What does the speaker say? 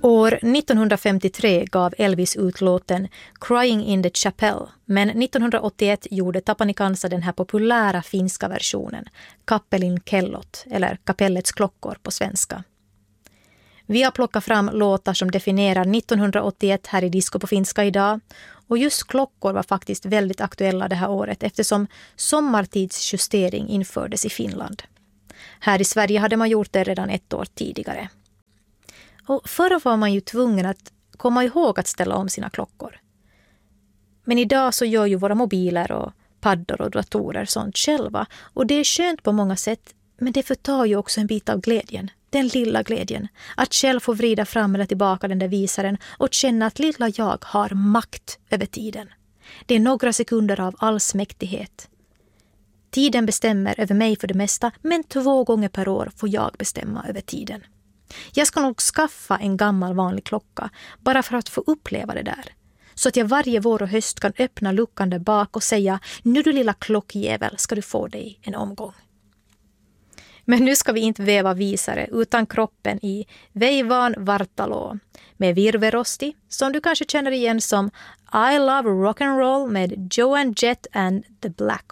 År 1953 gav Elvis ut låten Crying in the Chapel, men 1981 gjorde Tapani Kansa den här populära finska versionen, Kappelin kellot, eller Kapellets klockor på svenska. Vi har plockat fram låtar som definierar 1981 här i Disco på finska idag, och just klockor var faktiskt väldigt aktuella det här året eftersom sommartidsjustering infördes i Finland. Här i Sverige hade man gjort det redan 1 år tidigare. Och förr var man ju tvungen att komma ihåg att ställa om sina klockor. Men idag så gör ju våra mobiler och paddor och datorer sånt själva. Och det är skönt på många sätt, men det förtar ju också en bit av glädjen. Den lilla glädjen. Att själv få vrida fram eller tillbaka den där visaren och känna att lilla jag har makt över tiden. Det är några sekunder av allsmäktighet. Tiden bestämmer över mig för det mesta, men 2 gånger per år får jag bestämma över tiden. Jag ska nog skaffa en gammal vanlig klocka bara för att få uppleva det där. Så att jag varje vår och höst kan öppna luckan där bak och säga: nu du lilla klockjävel ska du få dig en omgång. Men nu ska vi inte väva visare utan kroppen i Veivan Vartalo med Virverosti, som du kanske känner igen som I Love Rock'n'Roll med Joan Jett and the Black